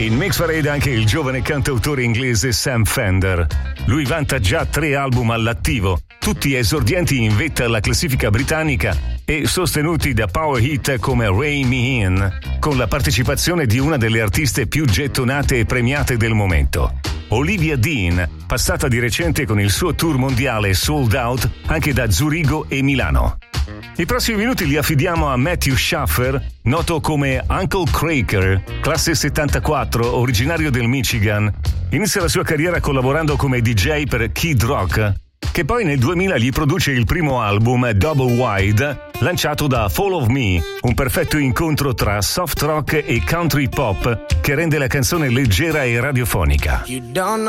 In Mix Parade anche il giovane cantautore inglese Sam Fender. Lui vanta già 3 album all'attivo, tutti esordienti in vetta alla classifica britannica e sostenuti da power hit come Rain Me In, con la partecipazione di una delle artiste più gettonate e premiate del momento. Olivia Dean, passata di recente con il suo tour mondiale Sold Out anche da Zurigo e Milano. I prossimi minuti li affidiamo a Matthew Schaffer, noto come Uncle Cracker, classe 74, originario del Michigan. Inizia la sua carriera collaborando come DJ per Kid Rock, che poi nel 2000 gli produce il primo album Double Wide, lanciato da Fall of Me, un perfetto incontro tra soft rock e country pop che rende la canzone leggera e radiofonica. You don't